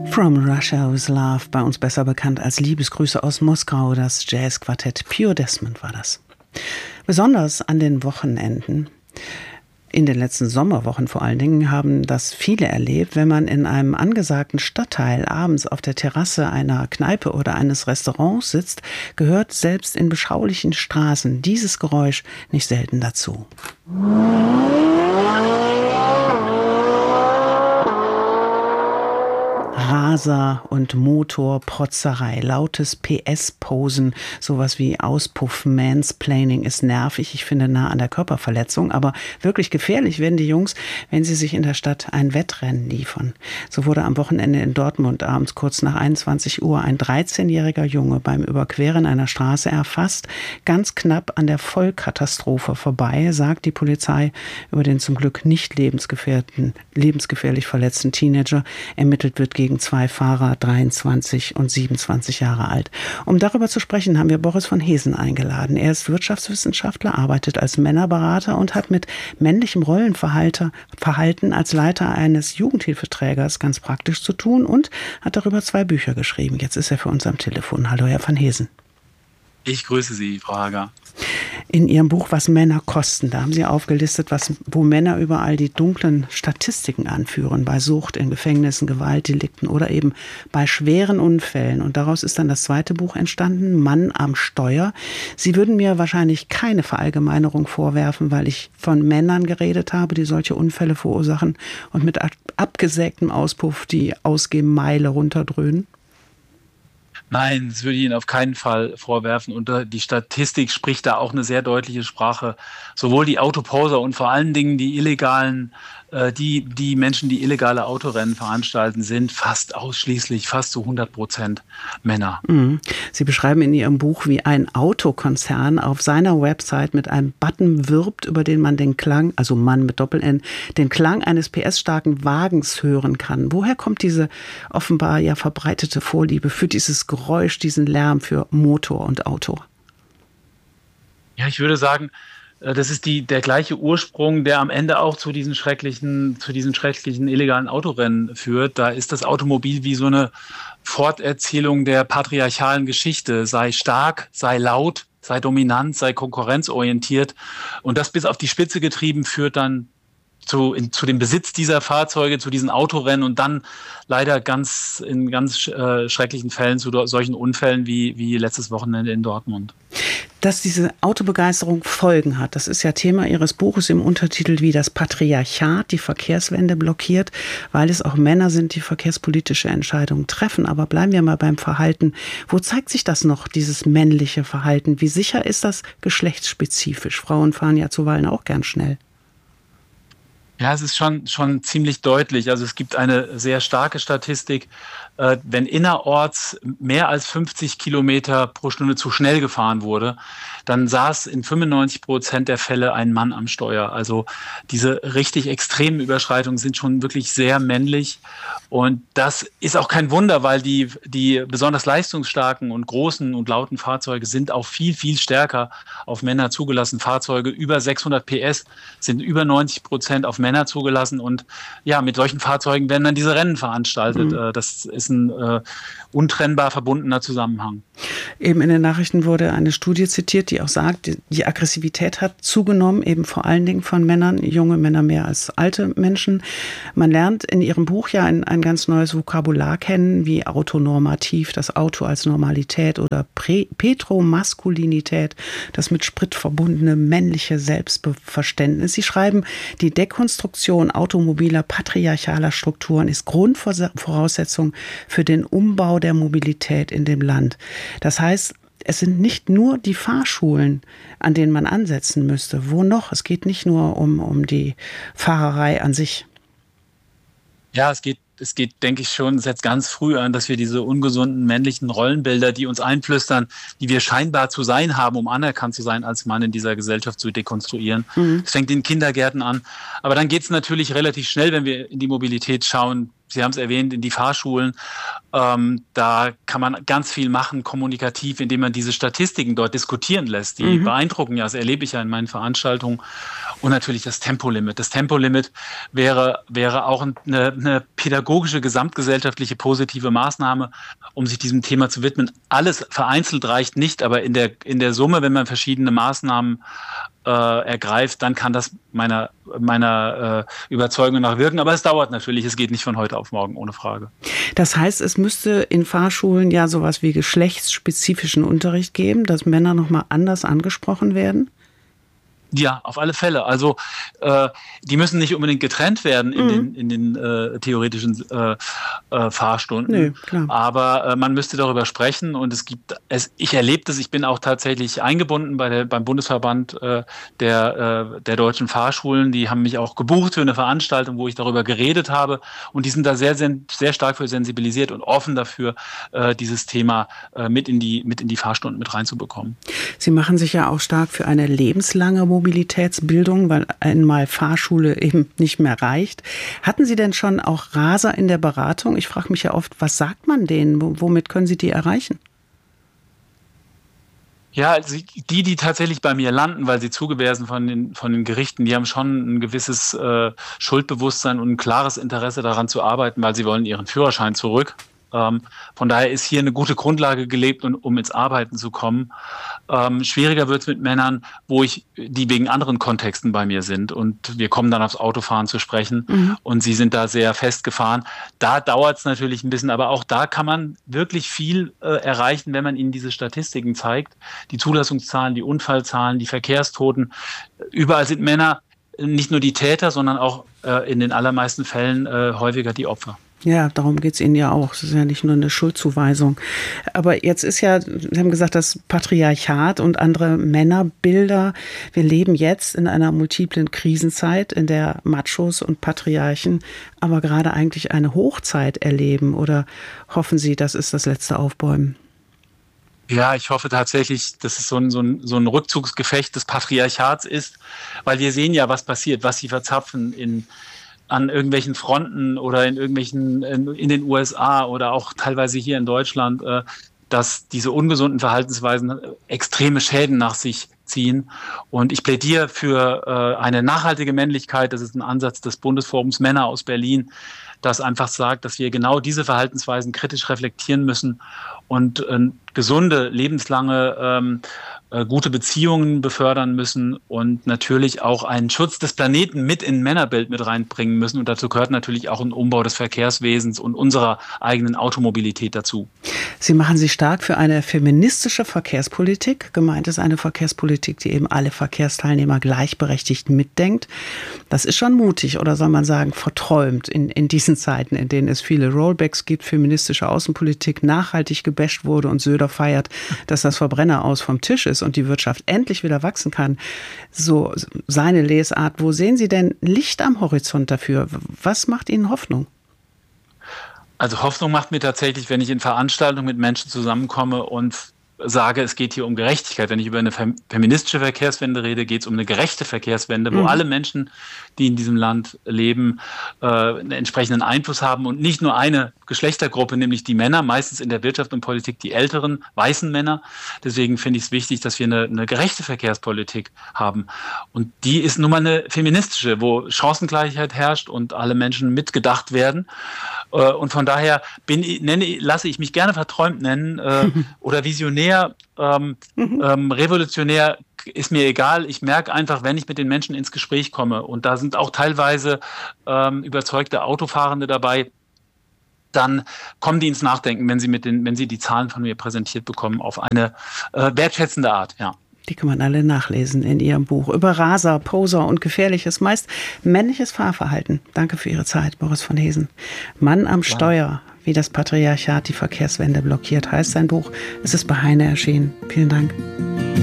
From Russia with Love, bei uns besser bekannt als Liebesgrüße aus Moskau, das Jazzquartett Pure Desmond war das. Besonders an den Wochenenden, in den letzten Sommerwochen vor allen Dingen, haben das viele erlebt, wenn man in einem angesagten Stadtteil abends auf der Terrasse einer Kneipe oder eines Restaurants sitzt, gehört selbst in beschaulichen Straßen dieses Geräusch nicht selten dazu. Raser und Motorprotzerei, lautes PS-Posen, sowas wie Auspuff, Mansplaining ist nervig, ich finde nah an der Körperverletzung, aber wirklich gefährlich werden die Jungs, wenn sie sich in der Stadt ein Wettrennen liefern. So wurde am Wochenende in Dortmund abends kurz nach 21 Uhr ein 13-jähriger Junge beim Überqueren einer Straße erfasst, ganz knapp an der Vollkatastrophe vorbei, sagt die Polizei über den zum Glück nicht lebensgefährlich verletzten Teenager. Ermittelt wird gegen zwei Fahrer, 23 und 27 Jahre alt. Um darüber zu sprechen, haben wir Boris von Hesen eingeladen. Er ist Wirtschaftswissenschaftler, arbeitet als Männerberater und hat mit männlichem Rollenverhalten als Leiter eines Jugendhilfeträgers ganz praktisch zu tun und hat darüber 2 Bücher geschrieben. Jetzt ist er für uns am Telefon. Hallo, Herr von Hesen. Ich grüße Sie, Frau Hager. In Ihrem Buch Was Männer kosten, da haben Sie aufgelistet, wo Männer überall die dunklen Statistiken anführen, bei Sucht, in Gefängnissen, Gewaltdelikten oder eben bei schweren Unfällen. Und daraus ist dann das 2. Buch entstanden, Mann am Steuer. Sie würden mir wahrscheinlich keine Verallgemeinerung vorwerfen, weil ich von Männern geredet habe, die solche Unfälle verursachen und mit abgesägtem Auspuff die Ausgehmeile runterdröhnen. Nein, das würde ich Ihnen auf keinen Fall vorwerfen. Und die Statistik spricht da auch eine sehr deutliche Sprache. Sowohl die Autoposer und vor allen Dingen die illegalen, die Menschen, die illegale Autorennen veranstalten, sind fast ausschließlich, fast zu 100% Männer. Sie beschreiben in Ihrem Buch, wie ein Autokonzern auf seiner Website mit einem Button wirbt, über den man den Klang, also Mann mit Doppel-N, den Klang eines PS-starken Wagens hören kann. Woher kommt diese offenbar ja verbreitete Vorliebe für dieses Geräusch, diesen Lärm, für Motor und Auto? Ja, ich würde sagen, das ist der gleiche Ursprung, der am Ende auch zu diesen schrecklichen illegalen Autorennen führt. Da ist das Automobil wie so eine Forterzählung der patriarchalen Geschichte. Sei stark, sei laut, sei dominant, sei konkurrenzorientiert. Und das bis auf die Spitze getrieben führt dann zu dem Besitz dieser Fahrzeuge, zu diesen Autorennen und dann leider in ganz schrecklichen Fällen zu solchen Unfällen wie letztes Wochenende in Dortmund. Dass diese Autobegeisterung Folgen hat, das ist ja Thema Ihres Buches im Untertitel, wie das Patriarchat die Verkehrswende blockiert, weil es auch Männer sind, die verkehrspolitische Entscheidungen treffen. Aber bleiben wir mal beim Verhalten. Wo zeigt sich das noch, dieses männliche Verhalten? Wie sicher ist das geschlechtsspezifisch? Frauen fahren ja zuweilen auch gern schnell. Ja, es ist schon ziemlich deutlich. Also es gibt eine sehr starke Statistik, wenn innerorts mehr als 50 Kilometer pro Stunde zu schnell gefahren wurde, dann saß in 95% der Fälle ein Mann am Steuer. Also diese richtig extremen Überschreitungen sind schon wirklich sehr männlich. Und das ist auch kein Wunder, weil die besonders leistungsstarken und großen und lauten Fahrzeuge sind auch viel, viel stärker auf Männer zugelassen. Fahrzeuge über 600 PS sind über 90% auf Männer zugelassen. Und ja, mit solchen Fahrzeugen werden dann diese Rennen veranstaltet. Das ist ein untrennbar verbundener Zusammenhang. Eben in den Nachrichten wurde eine Studie zitiert, die auch sagt, die Aggressivität hat zugenommen, eben vor allen Dingen von Männern, junge Männer mehr als alte Menschen. Man lernt in Ihrem Buch ja ein ganz neues Vokabular kennen, wie autonormativ, das Auto als Normalität oder Petromaskulinität, das mit Sprit verbundene männliche Selbstverständnis. Sie schreiben, die Dekonstruktion automobiler patriarchaler Strukturen ist Grundvoraussetzung für den Umbau der Mobilität in dem Land. Das heißt, es sind nicht nur die Fahrschulen, an denen man ansetzen müsste. Wo noch? Es geht nicht nur um die Fahrerei an sich. Ja, es geht, denke ich schon, setzt ganz früh an, dass wir diese ungesunden männlichen Rollenbilder, die uns einflüstern, die wir scheinbar zu sein haben, um anerkannt zu sein als Mann in dieser Gesellschaft, zu dekonstruieren. Das fängt in Kindergärten an. Aber dann geht es natürlich relativ schnell, wenn wir in die Mobilität schauen, Sie haben es erwähnt, in die Fahrschulen. Da kann man ganz viel machen, kommunikativ, indem man diese Statistiken dort diskutieren lässt. Die beeindrucken ja, das erlebe ich ja in meinen Veranstaltungen. Und natürlich das Tempolimit. Das Tempolimit wäre auch eine pädagogische, gesamtgesellschaftliche positive Maßnahme, um sich diesem Thema zu widmen. Alles vereinzelt reicht nicht, aber in der Summe, wenn man verschiedene Maßnahmen ergreift, dann kann das meiner Überzeugung nach wirken. Aber es dauert natürlich, es geht nicht von heute auf morgen, ohne Frage. Das heißt, es müsste in Fahrschulen ja sowas wie geschlechtsspezifischen Unterricht geben, dass Männer nochmal anders angesprochen werden? Ja, auf alle Fälle. Also die müssen nicht unbedingt getrennt werden in den theoretischen Fahrstunden. Nö, klar. Aber man müsste darüber sprechen und ich erlebe das, ich bin auch tatsächlich eingebunden beim Bundesverband der deutschen Fahrschulen. Die haben mich auch gebucht für eine Veranstaltung, wo ich darüber geredet habe und die sind da sehr, sehr, sehr stark für sensibilisiert und offen dafür, dieses Thema mit in die Fahrstunden mit reinzubekommen. Sie machen sich ja auch stark für eine lebenslange Mobilitätsbildung, weil einmal Fahrschule eben nicht mehr reicht. Hatten Sie denn schon auch Raser in der Beratung? Ich frage mich ja oft, was sagt man denen? Womit können Sie die erreichen? Ja, also die tatsächlich bei mir landen, weil sie zugewiesen von den Gerichten, die haben schon ein gewisses Schuldbewusstsein und ein klares Interesse daran zu arbeiten, weil sie wollen ihren Führerschein zurück. Von daher ist hier eine gute Grundlage gelegt, um ins Arbeiten zu kommen. Schwieriger wird es mit Männern, die wegen anderen Kontexten bei mir sind. Und wir kommen dann aufs Autofahren zu sprechen und sie sind da sehr festgefahren. Da dauert es natürlich ein bisschen, aber auch da kann man wirklich viel erreichen, wenn man ihnen diese Statistiken zeigt. Die Zulassungszahlen, die Unfallzahlen, die Verkehrstoten. Überall sind Männer nicht nur die Täter, sondern auch in den allermeisten Fällen häufiger die Opfer. Ja, darum geht's Ihnen ja auch. Es ist ja nicht nur eine Schuldzuweisung. Aber jetzt ist ja, Sie haben gesagt, das Patriarchat und andere Männerbilder. Wir leben jetzt in einer multiplen Krisenzeit, in der Machos und Patriarchen aber gerade eigentlich eine Hochzeit erleben. Oder hoffen Sie, das ist das letzte Aufbäumen? Ja, ich hoffe tatsächlich, dass es so ein Rückzugsgefecht des Patriarchats ist, weil wir sehen ja, was passiert, was sie verzapfen an irgendwelchen Fronten oder in den USA oder auch teilweise hier in Deutschland, dass diese ungesunden Verhaltensweisen extreme Schäden nach sich ziehen. Und ich plädiere für eine nachhaltige Männlichkeit. Das ist ein Ansatz des Bundesforums Männer aus Berlin, das einfach sagt, dass wir genau diese Verhaltensweisen kritisch reflektieren müssen und gesunde, lebenslange, gute Beziehungen befördern müssen und natürlich auch einen Schutz des Planeten mit in ein Männerbild mit reinbringen müssen. Und dazu gehört natürlich auch ein Umbau des Verkehrswesens und unserer eigenen Automobilität dazu. Sie machen sich stark für eine feministische Verkehrspolitik. Gemeint ist eine Verkehrspolitik, die eben alle Verkehrsteilnehmer gleichberechtigt mitdenkt. Das ist schon mutig oder soll man sagen verträumt in diesen Zeiten, in denen es viele Rollbacks gibt, feministische Außenpolitik nachhaltig gebasht wurde und Söder feiert, dass das Verbrenner aus vom Tisch ist und die Wirtschaft endlich wieder wachsen kann. So seine Lesart. Wo sehen Sie denn Licht am Horizont dafür? Was macht Ihnen Hoffnung? Also Hoffnung macht mir tatsächlich, wenn ich in Veranstaltungen mit Menschen zusammenkomme und sage, es geht hier um Gerechtigkeit. Wenn ich über eine feministische Verkehrswende rede, geht es um eine gerechte Verkehrswende, wo alle Menschen, die in diesem Land leben, einen entsprechenden Einfluss haben und nicht nur eine Geschlechtergruppe, nämlich die Männer, meistens in der Wirtschaft und Politik die älteren, weißen Männer. Deswegen finde ich es wichtig, dass wir eine gerechte Verkehrspolitik haben. Und die ist nun mal eine feministische, wo Chancengleichheit herrscht und alle Menschen mitgedacht werden. Und von daher lasse ich mich gerne verträumt nennen oder visionär, revolutionär, ist mir egal. Ich merke einfach, wenn ich mit den Menschen ins Gespräch komme und da sind auch teilweise überzeugte Autofahrende dabei, dann kommen die ins Nachdenken, wenn sie die Zahlen von mir präsentiert bekommen, auf eine wertschätzende Art, ja. Die kann man alle nachlesen in Ihrem Buch über Raser, Poser und gefährliches, meist männliches Fahrverhalten. Danke für Ihre Zeit, Boris von Hesen. Mann am Steuer, wie das Patriarchat die Verkehrswende blockiert, heißt sein Buch. Es ist bei Heine erschienen. Vielen Dank.